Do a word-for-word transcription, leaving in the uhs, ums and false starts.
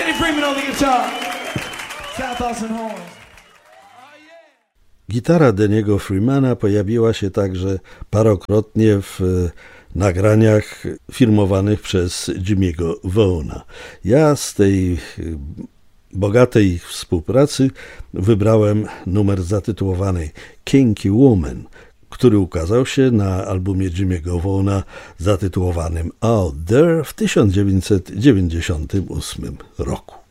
Danny Freeman on the guitar. South Austin horns. Gitara Danny'ego Freemana pojawiła się także parokrotnie w nagraniach firmowanych przez Jimmy'ego Vaughna. Ja z tej bogatej współpracy wybrałem numer zatytułowany Kinky Woman, który ukazał się na albumie Jimmy'ego Vaughna zatytułowanym Out There w tysiąc dziewięćset dziewięćdziesiątym ósmym roku.